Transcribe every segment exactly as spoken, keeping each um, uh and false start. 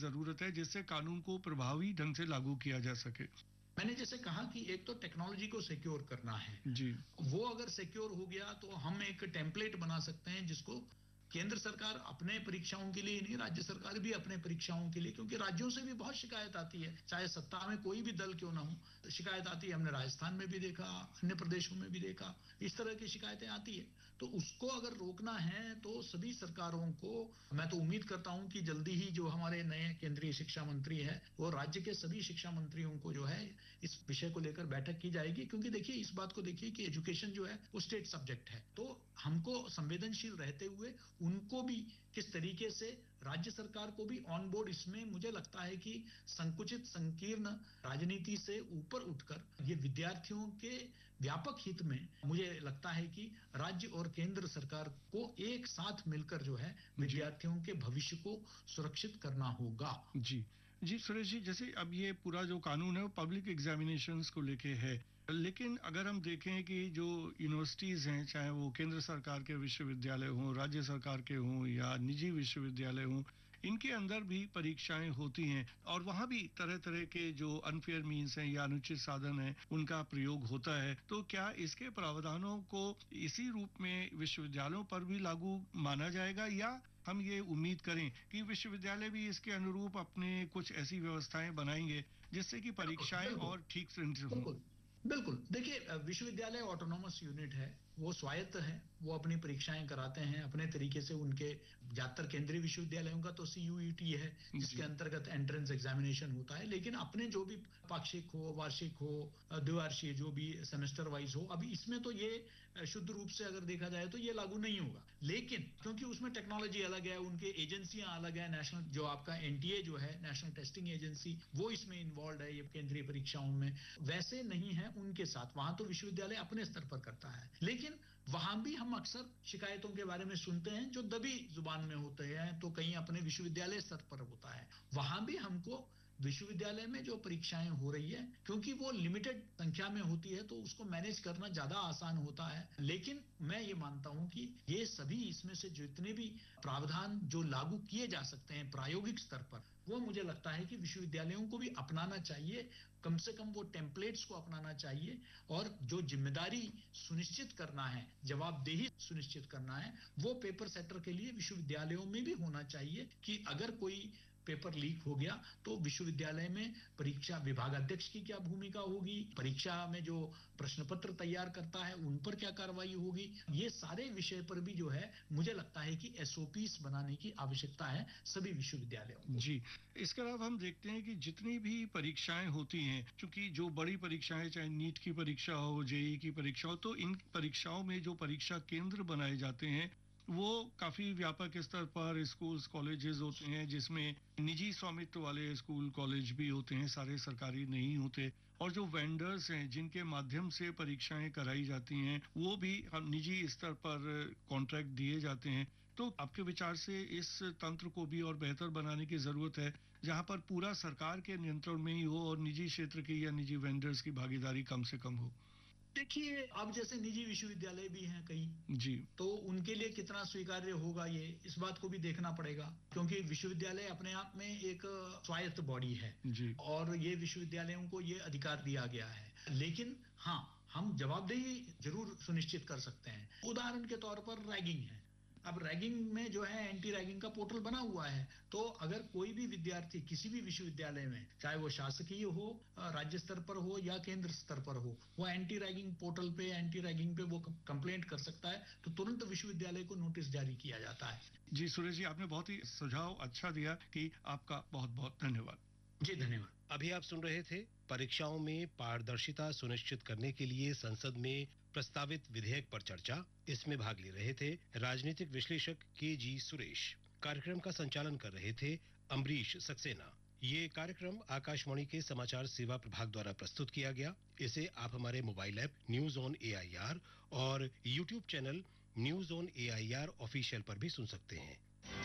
जरूरत है जिससे कानून को प्रभावी ढंग से लागू किया जा सके? मैंने जैसे कहा कि एक तो टेक्नोलॉजी को सिक्योर करना है जी, वो अगर सिक्योर हो गया तो हम एक टेम्पलेट बना सकते हैं जिसको केंद्र सरकार अपने परीक्षाओं के लिए नहीं, राज्य सरकार भी अपने परीक्षाओं के लिए, क्योंकि राज्यों से भी बहुत शिकायत आती है, चाहे सत्ता में कोई भी दल क्यों ना हो, शिकायत आती है। हमने राजस्थान में भी देखा, अन्य प्रदेशों में भी देखा, इस तरह की शिकायतें आती है। तो उसको अगर रोकना है तो सभी सरकारों को, मैं तो उम्मीद करता हूं कि जल्दी ही जो हमारे नए केंद्रीय शिक्षा मंत्री है वो राज्य के सभी शिक्षा मंत्रियों को जो है इस विषय को लेकर बैठक की जाएगी, क्योंकि देखिए इस बात को देखिए कि एजुकेशन जो है वो स्टेट सब्जेक्ट है, तो हमको संवेदनशील रहते हुए उनको भी किस तरीके से, राज्य सरकार को भी ऑन बोर्ड, इसमें मुझे लगता है कि संकुचित संकीर्ण राजनीति से ऊपर उठकर ये विद्यार्थियों के व्यापक हित में मुझे लगता है कि राज्य और केंद्र सरकार को एक साथ मिलकर जो है विद्यार्थियों के भविष्य को सुरक्षित करना होगा। जी जी सुरेश जी, जैसे अब ये पूरा जो कानून है वो पब्लिक एग्जामिनेशंस को लेके है, लेकिन अगर हम देखें कि जो यूनिवर्सिटीज हैं, चाहे वो केंद्र सरकार के विश्वविद्यालय हों, राज्य सरकार के हों या निजी विश्वविद्यालय हों, इनके अंदर भी परीक्षाएं होती हैं और वहां भी तरह तरह के जो अनफेयर मीन्स हैं या अनुचित साधन हैं उनका प्रयोग होता है। तो क्या इसके प्रावधानों को इसी रूप में विश्वविद्यालयों पर भी लागू माना जाएगा, या हम ये उम्मीद करें कि विश्वविद्यालय भी इसके अनुरूप अपने कुछ ऐसी व्यवस्थाएं बनाएंगे जिससे कि परीक्षाएं और ठीक से हों? बिल्कुल बिल्कुल, देखिए विश्वविद्यालय ऑटोनोमस यूनिट है, वो स्वायत्त है, वो अपनी परीक्षाएं कराते हैं अपने तरीके से। उनके ज्यादातर केंद्रीय विश्वविद्यालयों का तो सीयूईटी है जिसके अंतर्गत एंट्रेंस एग्जामिनेशन होता है, लेकिन अपने जो भी पाक्षिक हो, वार्षिक हो, द्विवार्षीय, जो भी सेमेस्टर वाइज हो, अभी इसमें तो ये शुद्ध रूप से अगर देखा जाए तो ये लागू नहीं होगा, लेकिन क्योंकि उसमें टेक्नोलॉजी अलग है, उनके एजेंसियां अलग है, नेशनल जो आपका एनटीए जो है, नेशनल टेस्टिंग एजेंसी, वो इसमें इन्वॉल्व है ये केंद्रीय परीक्षाओं में, वैसे नहीं है उनके साथ। वहां तो विश्वविद्यालय अपने स्तर पर करता है, लेकिन वहां भी हम अक्सर शिकायतों के बारे में सुनते हैं जो दबी जुबान में होते हैं, तो कहीं अपने विश्वविद्यालय स्तर पर होता है। वहां भी हमको विश्वविद्यालय में जो परीक्षाएं हो रही है, क्योंकि वो लिमिटेड संख्या में होती है तो उसको मैनेज करना ज्यादा आसान होता है, लेकिन मैं ये मानता हूं कि ये सभी, इसमें से जितने भी प्रावधान जो लागू किए जा सकते हैं प्रायोगिक स्तर पर, वो मुझे लगता है कि विश्वविद्यालयों को भी अपनाना चाहिए, कम से कम वो टेम्पलेट्स को अपनाना चाहिए, और जो जिम्मेदारी सुनिश्चित करना है, जवाबदेही सुनिश्चित करना है, वो पेपर सेटर के लिए विश्वविद्यालयों में भी होना चाहिए कि अगर कोई पेपर लीक हो गया तो विश्वविद्यालय में परीक्षा विभागाध्यक्ष की क्या भूमिका होगी, परीक्षा में जो प्रश्न पत्र तैयार करता है उन पर क्या कार्रवाई होगी, ये सारे विषय पर भी जो है मुझे लगता है कि एसओपीस बनाने की आवश्यकता है सभी विश्वविद्यालयों को। जी, इसके अलावा हम देखते हैं कि जितनी भी परीक्षाएं होती हैं, चूंकि जो बड़ी परीक्षाएं, चाहे नीट की परीक्षा हो, जेईई की परीक्षा हो, तो इन परीक्षाओं में जो परीक्षा केंद्र बनाए जाते हैं वो काफी व्यापक स्तर पर स्कूल्स, कॉलेजेस होते हैं, जिसमें निजी स्वामित्व वाले स्कूल, कॉलेज भी होते हैं, सारे सरकारी नहीं होते, और जो वेंडर्स हैं जिनके माध्यम से परीक्षाएं कराई जाती हैं वो भी हम निजी स्तर पर कॉन्ट्रैक्ट दिए जाते हैं। तो आपके विचार से इस तंत्र को भी और बेहतर बनाने की जरूरत है, जहां पर पूरा सरकार के नियंत्रण में ही हो और निजी क्षेत्र की या निजी वेंडर्स की भागीदारी कम से कम हो। देखिए, अब जैसे निजी विश्वविद्यालय भी हैं कई, जी, तो उनके लिए कितना स्वीकार्य होगा ये, इस बात को भी देखना पड़ेगा, क्योंकि विश्वविद्यालय अपने आप में एक स्वायत्त बॉडी है जी, और ये विश्वविद्यालयों को ये अधिकार दिया गया है, लेकिन हाँ, हम जवाबदेही जरूर सुनिश्चित कर सकते हैं। उदाहरण के तौर पर रैगिंग है, अब रैगिंग में जो है एंटी रैगिंग का पोर्टल बना हुआ है, तो अगर कोई भी विद्यार्थी किसी भी विश्वविद्यालय में, चाहे वो शासकीय हो, राज्य स्तर पर हो या केंद्र स्तर पर हो, वो एंटी रैगिंग पोर्टल पे, एंटी रैगिंग पे वो कंप्लेंट कर सकता है, तो तुरंत विश्वविद्यालय को नोटिस जारी किया जाता है। जी सुरेश जी, आपने बहुत ही सुझाव अच्छा दिया कि आपका बहुत बहुत धन्यवाद। जी धन्यवाद। अभी आप सुन रहे थे परीक्षाओं में पारदर्शिता सुनिश्चित करने के लिए संसद में प्रस्तावित विधेयक पर चर्चा। इसमें भाग ले रहे थे राजनीतिक विश्लेषक के जी सुरेश। कार्यक्रम का संचालन कर रहे थे अम्बरीश सक्सेना। ये कार्यक्रम आकाशवाणी के समाचार सेवा प्रभाग द्वारा प्रस्तुत किया गया। इसे आप हमारे mobile app news on A I R और YouTube channel news on A I R official पर भी सुन सकते हैं।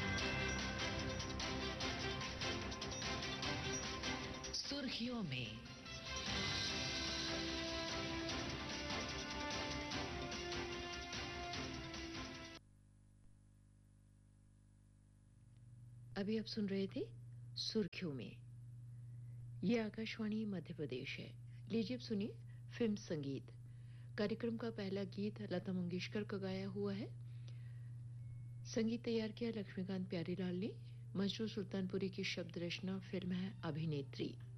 सुर्खियों में अभी आप सुन रहे थे सुर्खियों में। ये आकाशवाणी मध्य प्रदेश है। लीजिए अब सुनिए फिल्म संगीत। कार्यक्रम का पहला गीत लता मंगेशकर का गाया हुआ है। संगीत तैयार किया लक्ष्मीकांत प्यारीलाल ने। मंजरू सुल्तानपुरी की शब्द रचना। फिल्म है अभिनेत्री।